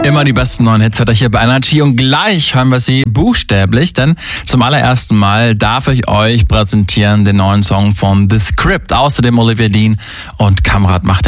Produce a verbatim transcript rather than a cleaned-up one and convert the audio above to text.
Immer die besten neuen Hits hört ihr hier bei Energy und gleich hören wir sie buchstäblich, denn zum allerersten Mal darf ich euch präsentieren den neuen Song von The Script. Außerdem Olivia Dean und Kamrat macht